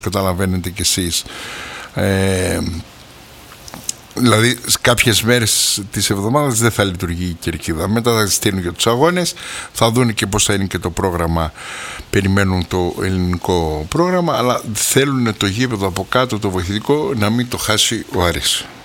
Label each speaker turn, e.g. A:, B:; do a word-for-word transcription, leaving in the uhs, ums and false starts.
A: καταλαβαίνετε κι εσείς. Ε, δηλαδή κάποιες μέρες της εβδομάδας δεν θα λειτουργεί η κερκίδα. Μετά θα στείλουν για τους αγώνες, θα δουν και πώς θα είναι και το πρόγραμμα. Περιμένουν το ελληνικό πρόγραμμα, αλλά θέλουν το γήπεδο από κάτω, το βοηθητικό, να μην το χάσει ο Άρης.